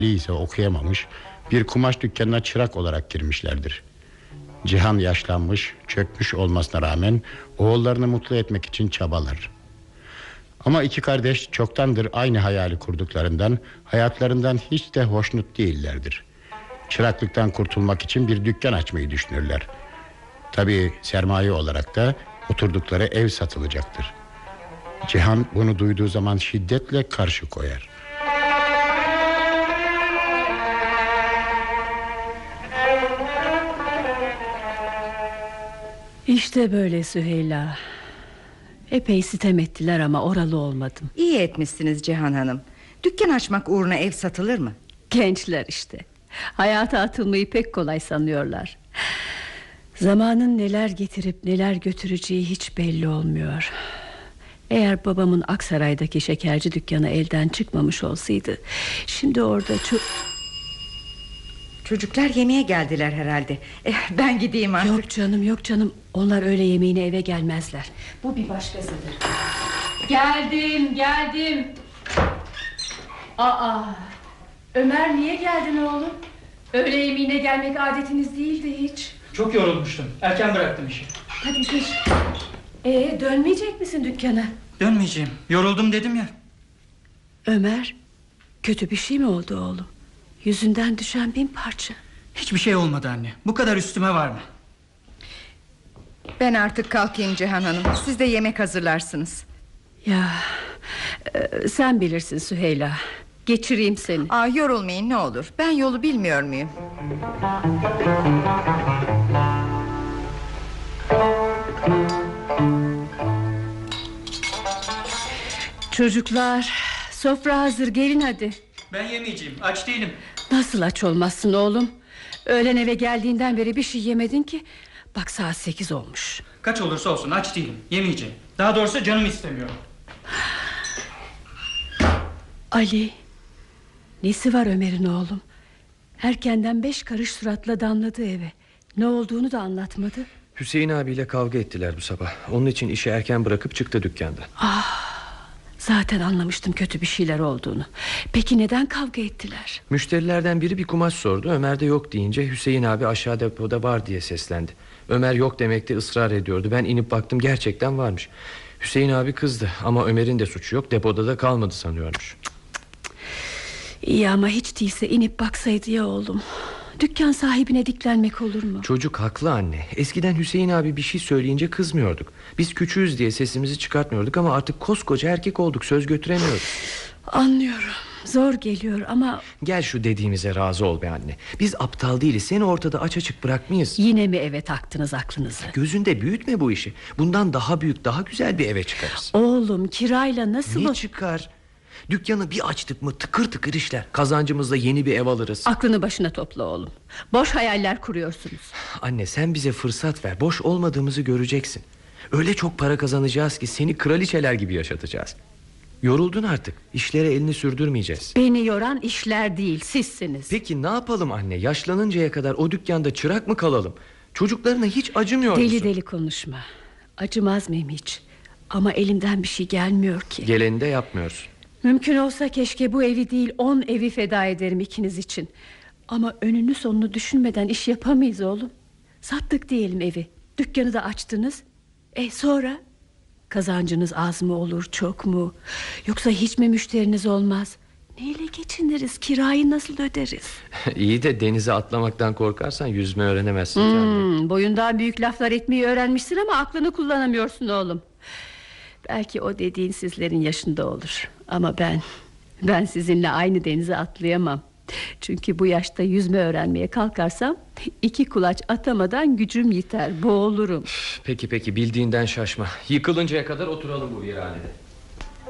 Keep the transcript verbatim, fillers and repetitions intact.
ise okuyamamış, bir kumaş dükkanına çırak olarak girmişlerdir. Cihan yaşlanmış, çökmüş olmasına rağmen oğullarını mutlu etmek için çabalar. Ama iki kardeş çoktandır aynı hayali kurduklarından hayatlarından hiç de hoşnut değillerdir. Çıraklıktan kurtulmak için bir dükkan açmayı düşünürler. Tabii sermaye olarak da oturdukları ev satılacaktır. Cihan bunu duyduğu zaman şiddetle karşı koyar. İşte böyle Süheyla. Epey sitem ettiler ama oralı olmadım. İyi etmişsiniz Cihan Hanım. Dükkan açmak uğruna ev satılır mı? Gençler işte. Hayata atılmayı pek kolay sanıyorlar. Zamanın neler getirip neler götüreceği hiç belli olmuyor. Eğer babamın Aksaray'daki şekerci dükkanı elden çıkmamış olsaydı, şimdi orada çok... Çocuklar yemeğe geldiler herhalde. eh, Ben gideyim artık. Yok canım yok canım, onlar öğle yemeğine eve gelmezler. Bu bir başkasıdır. Geldim geldim. Aa, Ömer niye geldin oğlum? Öğle yemeğine gelmek adetiniz değildi hiç. Çok yorulmuştum, erken bıraktım işi. Hadi gir. Ee, dönmeyecek misin dükkana? Dönmeyeceğim, yoruldum dedim ya. Ömer, kötü bir şey mi oldu oğlum? Yüzünden düşen bin parça. Hiçbir şey olmadı anne, bu kadar üstüme var mı? Ben artık kalkayım Cihan Hanım. Siz de yemek hazırlarsınız. Ya e, sen bilirsin Süheyla. Geçireyim seni. Aa, yorulmayın ne olur. Ben yolu bilmiyor muyum? Çocuklar, sofra hazır, gelin hadi. Ben yemeyeceğim, aç değilim. Nasıl aç olmazsın oğlum? Öğlen eve geldiğinden beri bir şey yemedin ki. Bak saat sekiz olmuş. Kaç olursa olsun aç değilim, yemeyeceğim. Daha doğrusu canım istemiyor. Ali, nesi var Ömer'in oğlum? Erkenden beş karış suratla damladı eve. Ne olduğunu da anlatmadı. Hüseyin abiyle kavga ettiler bu sabah. Onun için işi erken bırakıp çıktı dükkanda. Ah, zaten anlamıştım kötü bir şeyler olduğunu. Peki neden kavga ettiler? Müşterilerden biri bir kumaş sordu. Ömer de yok deyince Hüseyin abi aşağı depoda var diye seslendi. Ömer yok demekte ısrar ediyordu. Ben inip baktım, gerçekten varmış. Hüseyin abi kızdı ama Ömer'in de suçu yok, depoda da kalmadı sanıyormuş. İyi ama hiç değilse inip baksaydı ya oğlum. Dükkan sahibine diklenmek olur mu? Çocuk haklı anne. Eskiden Hüseyin abi bir şey söyleyince kızmıyorduk. Biz küçüğüz diye sesimizi çıkartmıyorduk ama artık koskoca erkek olduk, söz götüremiyoruz. Anlıyorum, zor geliyor ama... Gel şu dediğimize razı ol be anne. Biz aptal değiliz, seni ortada aç açık bırakmayız. Yine mi eve taktınız aklınızı? Gözünde büyütme bu işi. Bundan daha büyük, daha güzel bir eve çıkarız. Oğlum, kirayla nasıl... Ne o... çıkar? Dükkanı bir açtık mı tıkır tıkır işler. Kazancımızla yeni bir ev alırız. Aklını başına topla oğlum. Boş hayaller kuruyorsunuz. Anne sen bize fırsat ver. Boş olmadığımızı göreceksin. Öyle çok para kazanacağız ki seni kraliçeler gibi yaşatacağız. Yoruldun artık. İşlere elini sürdürmeyeceğiz. Beni yoran işler değil, sizsiniz. Peki ne yapalım anne? Yaşlanıncaya kadar o dükkanda çırak mı kalalım? Çocuklarına hiç acımıyor musun? Deli deli konuşma. Acımaz mıyım hiç? Ama elimden bir şey gelmiyor ki. Geleni de yapmıyorsun. Mümkün olsa keşke bu evi değil on evi feda ederim ikiniz için. Ama önünü sonunu düşünmeden iş yapamayız oğlum. Sattık diyelim evi, dükkanı da açtınız. E sonra? Kazancınız az mı olur, çok mu? Yoksa hiç mi müşteriniz olmaz? Neyle geçiniriz, kirayı nasıl öderiz? İyi de denize atlamaktan korkarsan yüzme öğrenemezsin hmm, canım. Boyundan büyük laflar etmeyi öğrenmişsin ama aklını kullanamıyorsun oğlum. Belki o dediğin sizlerin yaşında olur. Ama ben Ben sizinle aynı denize atlayamam. Çünkü bu yaşta yüzme öğrenmeye kalkarsam iki kulaç atamadan gücüm yeter, boğulurum. Peki peki, bildiğinden şaşma. Yıkılıncaya kadar oturalım bu viranede.